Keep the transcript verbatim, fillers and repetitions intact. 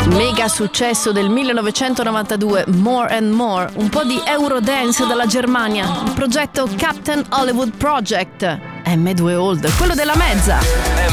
Mega successo del millenovecentonovantadue, More and More, un po' di Eurodance dalla Germania, il progetto Captain Hollywood Project, M due Old, quello della mezza.